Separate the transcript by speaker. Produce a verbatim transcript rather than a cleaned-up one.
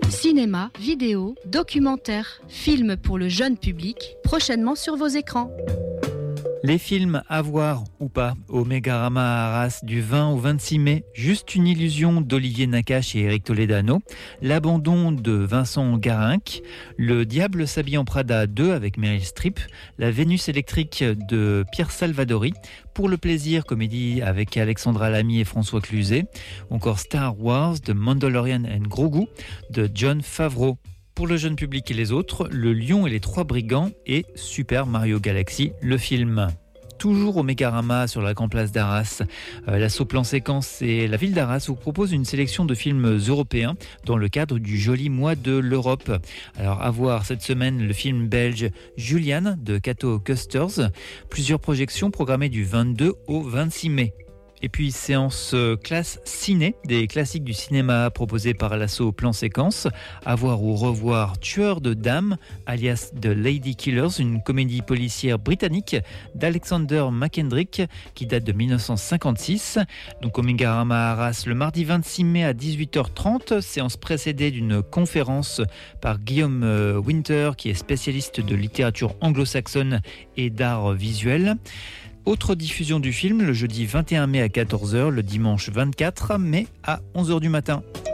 Speaker 1: Cinéma, vidéo, documentaire, films pour le jeune public, prochainement sur vos écrans.
Speaker 2: Les films à voir ou pas au Mégarama à Arras du vingt au vingt-six mai, Juste une illusion d'Olivier Nakache et Eric Toledano, L'abandon de Vincent Garinck, Le diable s'habille en Prada deux avec Meryl Streep, La Vénus électrique de Pierre Salvadori, Pour le plaisir, comédie avec Alexandra Lamy et François Cluzet, encore Star Wars de Mandalorian and Grogu de Jon Favreau. Pour le jeune public et les autres, Le Lion et les Trois Brigands et Super Mario Galaxy, le film. Toujours au Mégarama sur la grande place d'Arras, euh, l'assaut Plan Séquence et la ville d'Arras vous propose une sélection de films européens dans le cadre du joli mois de l'Europe. Alors à voir cette semaine le film belge Julian de Cato Custers, plusieurs projections programmées du vingt-deux au vingt-six mai. Et puis séance classe ciné, des classiques du cinéma proposés par l'assaut Plan Séquence. À voir ou revoir Tueur de dames, alias The Lady Killers, une comédie policière britannique d'Alexander McKendrick qui date de dix-neuf cent cinquante-six. Donc au Mégarama à Arras le mardi vingt-six mai à dix-huit heures trente, séance précédée d'une conférence par Guillaume Winter qui est spécialiste de littérature anglo-saxonne et d'art visuel. Autre diffusion du film le jeudi vingt et un mai à quatorze heures, le dimanche vingt-quatre mai à onze heures du matin.